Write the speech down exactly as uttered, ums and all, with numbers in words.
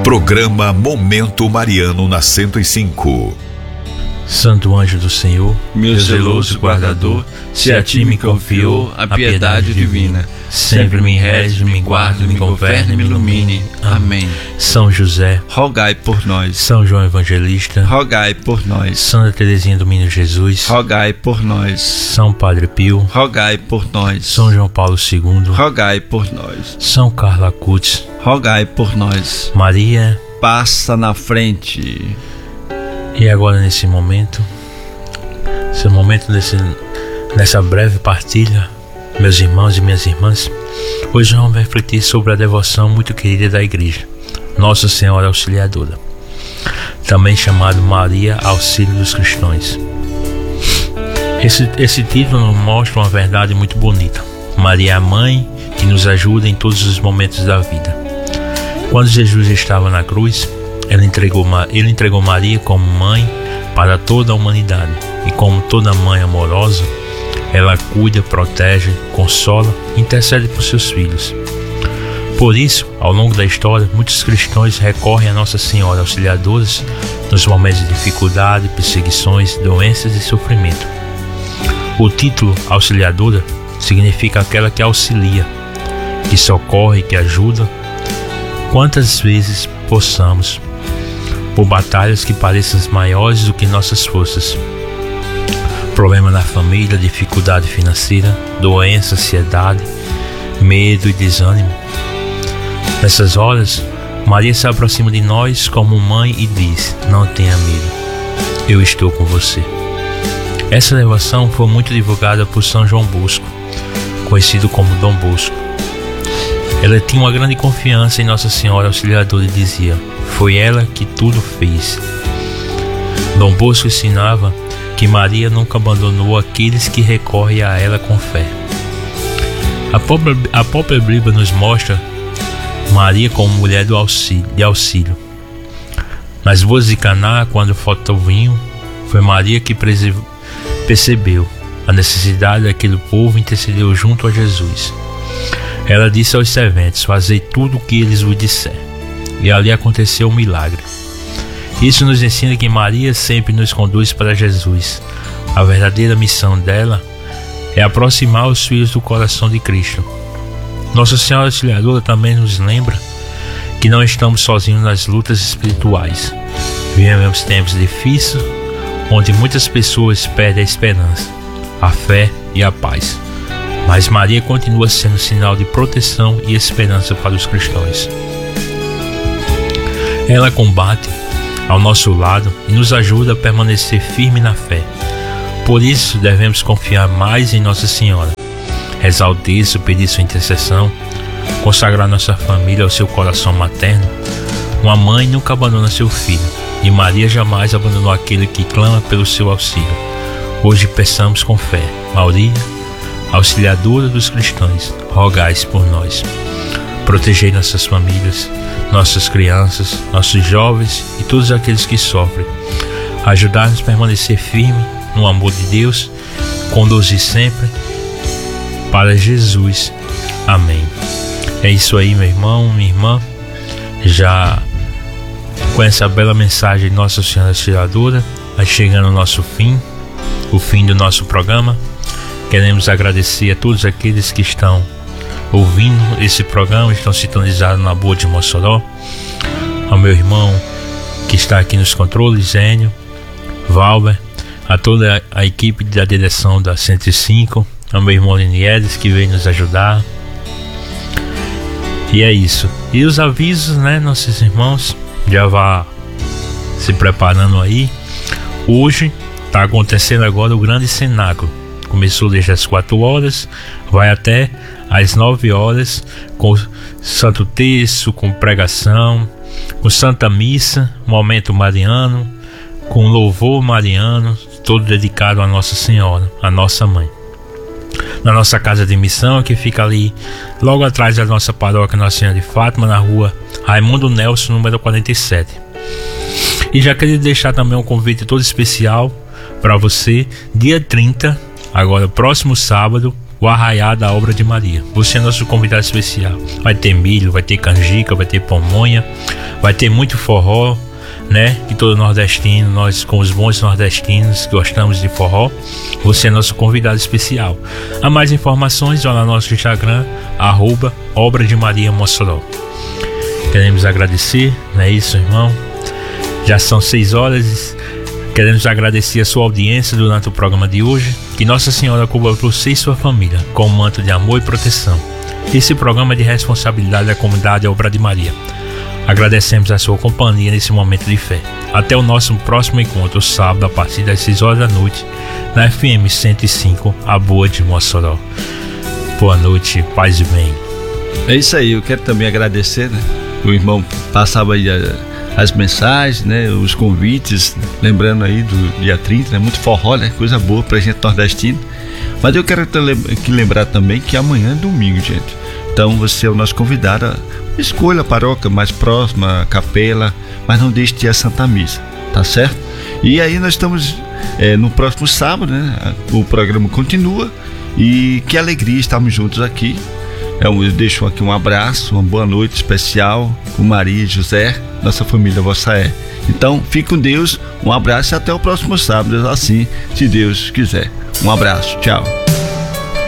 Programa Momento Mariano na cento e cinco. Santo anjo do Senhor, meu zeloso guardador, se a ti me confiou a piedade divina, sempre me rege, me guarde, me governe, me ilumine. Amém. São José, rogai por nós. São João Evangelista, rogai por nós. Santa Teresinha do Menino Jesus, rogai por nós. São Padre Pio, rogai por nós. São João Paulo segundo, rogai por nós. São Carlos Acutis, rogai por nós. Maria, passa na frente. E agora nesse momento, esse momento desse, nessa breve partilha, meus irmãos e minhas irmãs, hoje vamos refletir sobre a devoção muito querida da Igreja, Nossa Senhora Auxiliadora, também chamado Maria Auxílio dos Cristãos. Esse, esse título nos mostra uma verdade muito bonita. Maria é a mãe que nos ajuda em todos os momentos da vida. Quando Jesus estava na cruz, Ele entregou, ele entregou Maria como mãe para toda a humanidade. E como toda mãe amorosa, ela cuida, protege, consola e intercede por seus filhos. Por isso, ao longo da história, muitos cristãos recorrem a Nossa Senhora Auxiliadora nos momentos de dificuldade, perseguições, doenças e sofrimento. O título Auxiliadora significa aquela que auxilia, que socorre, que ajuda. Quantas vezes possamos, por batalhas que pareçam maiores do que nossas forças, problema na família, dificuldade financeira, doença, ansiedade, medo e desânimo. Nessas horas, Maria se aproxima de nós como mãe e diz: não tenha medo, eu estou com você. Essa devoção foi muito divulgada por São João Bosco, conhecido como Dom Bosco. Ela tinha uma grande confiança em Nossa Senhora Auxiliadora e dizia: foi ela que tudo fez. Dom Bosco ensinava que Maria nunca abandonou aqueles que recorrem a ela com fé. A própria, a própria Bíblia nos mostra Maria como mulher do auxílio, de auxílio. Nas bodas de Caná, quando faltou vinho, foi Maria que percebeu a necessidade daquele povo e intercedeu junto a Jesus. Ela disse aos serventes: fazei tudo o que eles vos disser. E ali aconteceu um milagre. Isso nos ensina que Maria sempre nos conduz para Jesus. A verdadeira missão dela é aproximar os filhos do coração de Cristo. Nossa Senhora Auxiliadora também nos lembra que não estamos sozinhos nas lutas espirituais. Vivemos tempos difíceis, onde muitas pessoas perdem a esperança, a fé e a paz. Mas Maria continua sendo sinal de proteção e esperança para os cristãos. Ela combate ao nosso lado e nos ajuda a permanecer firme na fé. Por isso devemos confiar mais em Nossa Senhora, rezar o terço, pedir sua intercessão, consagrar nossa família ao seu coração materno. Uma mãe nunca abandona seu filho, e Maria jamais abandonou aquele que clama pelo seu auxílio. Hoje peçamos com fé: Maria, Auxiliadora dos cristãos, rogais por nós. Protegei nossas famílias, nossas crianças, nossos jovens e todos aqueles que sofrem. Ajudar-nos a permanecer firme no amor de Deus, conduzir sempre para Jesus. Amém. É isso aí, meu irmão, minha irmã. Já com essa bela mensagem de Nossa Senhora Auxiliadora, vai chegando ao nosso fim, o fim do nosso programa. Queremos agradecer a todos aqueles que estão ouvindo esse programa, estão sintonizados na Boa de Mossoró, ao meu irmão que está aqui nos controles, Zênio, Valber, a toda a equipe da direção da cento e cinco, ao meu irmão Liniedes que veio nos ajudar. E é isso. E os avisos, né, nossos irmãos, já vá se preparando aí. Hoje está acontecendo agora o grande cenáculo. Começou desde as quatro horas, vai até às nove horas, com Santo Terço, com pregação, com Santa Missa, momento mariano, com louvor mariano, todo dedicado a Nossa Senhora, a nossa mãe. Na nossa casa de missão, que fica ali logo atrás da nossa paróquia Nossa Senhora de Fátima, na rua Raimundo Nelson, número quarenta e sete. E já queria deixar também um convite todo especial para você, dia trinta, agora próximo sábado, o arraiá da obra de Maria. Você é nosso convidado especial. Vai ter milho, vai ter canjica, vai ter pamonha, vai ter muito forró, né? Que todo nordestino, nós com os bons nordestinos gostamos de forró, você é nosso convidado especial. Há mais informações, olha no nosso Instagram, arroba Obra de Maria Mossoró. Queremos agradecer, não é isso, irmão? Já são seis horas. Queremos agradecer a sua audiência durante o programa de hoje. Que Nossa Senhora cubra você e sua família com um manto de amor e proteção. Esse programa é de responsabilidade da comunidade Obra de Maria. Agradecemos a sua companhia nesse momento de fé. Até o nosso próximo encontro, sábado, a partir das seis horas da noite, na F M cento e cinco, a Boa de Mossoró. Boa noite, paz e bem. É isso aí, eu quero também agradecer, né? O irmão passava aí a as mensagens, né, os convites, lembrando aí do dia trinta, né, muito forró, né, coisa boa pra gente nordestino. Mas eu quero aqui lembrar também que amanhã é domingo, gente. Então você é o nosso convidado, escolha a paróquia mais próxima, a capela, mas não deixe de ir à Santa Missa, tá certo? E aí nós estamos é, no próximo sábado, né, o programa continua e que alegria estarmos juntos aqui. Eu deixo aqui um abraço, uma boa noite especial com Maria e José, nossa família Vossa é. Então, fique com Deus, um abraço e até o próximo sábado, assim, se Deus quiser. Um abraço, tchau.